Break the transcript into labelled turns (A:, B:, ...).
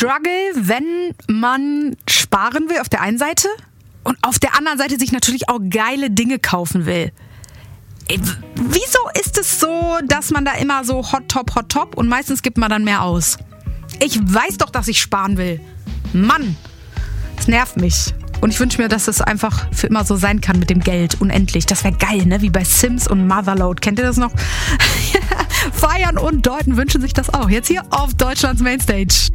A: Struggle, wenn man sparen will auf der einen Seite und auf der anderen Seite sich natürlich auch geile Dinge kaufen will. Wieso ist es so, dass man da immer so hot top und meistens gibt man dann mehr aus? Ich weiß doch, dass ich sparen will. Mann, das nervt mich. Und ich wünsche mir, dass es einfach für immer so sein kann mit dem Geld, unendlich. Das wäre geil, ne? Wie bei Sims und Motherload. Kennt ihr das noch? Feiern und Deuten wünschen sich das auch. Jetzt hier auf Deutschlands Mainstage.